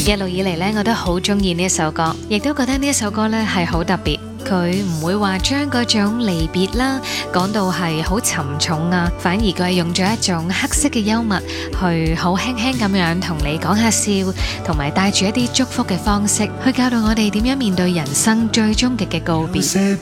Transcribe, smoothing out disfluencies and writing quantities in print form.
一路以嚟呢，我都好中意呢一首歌，亦都覺得呢一首歌呢係好特別。佢唔會話將嗰種離別啦講到係好沉重啊，反而佢係用咗一種黑色嘅幽默，去好輕輕咁樣同你講下笑，同埋帶住一啲祝福嘅方式，去教導我哋點樣面對人生最終極嘅告別。